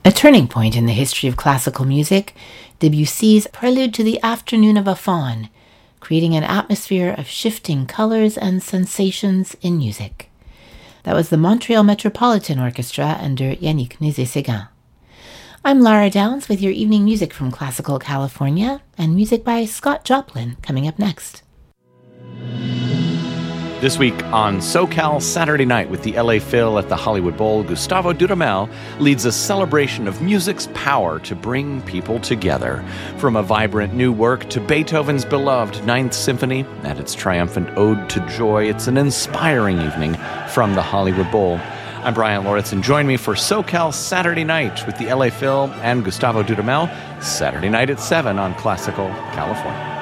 A turning point in the history of classical music, Debussy's Prelude to the Afternoon of a Faun, creating an atmosphere of shifting colors and sensations in music. That was the Montreal Metropolitan Orchestra under Yannick Nézet-Séguin. I'm Lara Downs with your evening music from Classical California, and music by Scott Joplin coming up next. This week on SoCal Saturday Night with the LA Phil at the Hollywood Bowl, Gustavo Dudamel leads a celebration of music's power to bring people together. From a vibrant new work to Beethoven's beloved Ninth Symphony and its triumphant Ode to Joy, it's an inspiring evening from the Hollywood Bowl. I'm Brian Lauritsen. Join me for SoCal Saturday Night with the LA Phil and Gustavo Dudamel, Saturday night at 7 on Classical California.